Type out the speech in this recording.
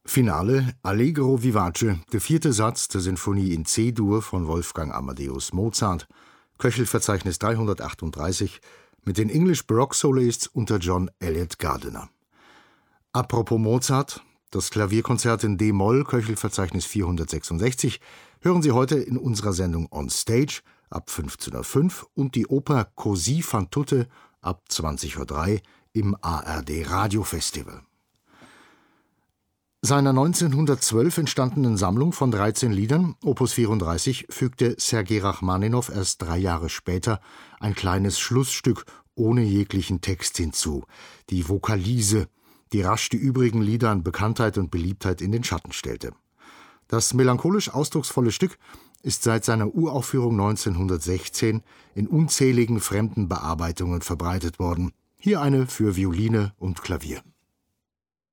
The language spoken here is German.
Finale Allegro vivace, der 4. Satz der Sinfonie in C-Dur von Wolfgang Amadeus Mozart, Köchelverzeichnis 338, mit den English Baroque Soloists unter John Eliot Gardiner. Apropos Mozart, das Klavierkonzert in D-Moll, Köchelverzeichnis 466, hören Sie heute in unserer Sendung On Stage ab 15:05 Uhr und die Oper Così fan tutte ab 20:03 Uhr im ARD Radiofestival. Seiner 1912 entstandenen Sammlung von 13 Liedern, Opus 34, fügte Sergei Rachmaninow erst 3 Jahre später ein kleines Schlussstück ohne jeglichen Text hinzu, die Vokalise, die rasch die übrigen Lieder an Bekanntheit und Beliebtheit in den Schatten stellte. Das melancholisch ausdrucksvolle Stück ist seit seiner Uraufführung 1916 in unzähligen fremden Bearbeitungen verbreitet worden. Hier eine für Violine und Klavier.